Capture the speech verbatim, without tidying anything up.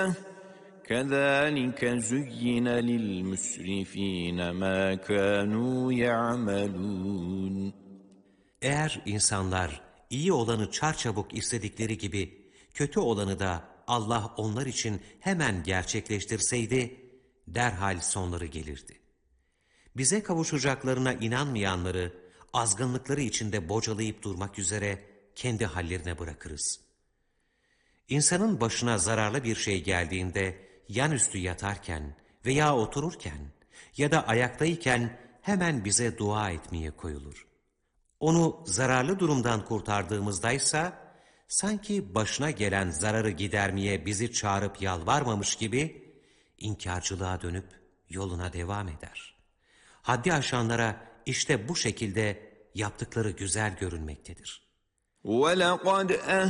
كَذَٰلِكَ زُيِّنَ لِلْمُسْرِف۪ينَ مَا كَانُوا يَعْمَلُونَ. Eğer insanlar iyi olanı çarçabuk istedikleri gibi kötü olanı da Allah onlar için hemen gerçekleştirseydi, derhal sonları gelirdi. Bize kavuşacaklarına inanmayanları, azgınlıkları içinde bocalayıp durmak üzere kendi hallerine bırakırız. İnsanın başına zararlı bir şey geldiğinde, yanüstü yatarken veya otururken ya da ayaktayken hemen bize dua etmeye koyulur. Onu zararlı durumdan kurtardığımızdaysa, sanki başına gelen zararı gidermeye bizi çağırıp yalvarmamış gibi, inkarcılığa dönüp yoluna devam eder. Haddi aşanlara işte bu şekilde yaptıkları güzel görünmektedir. وَلَقَدْ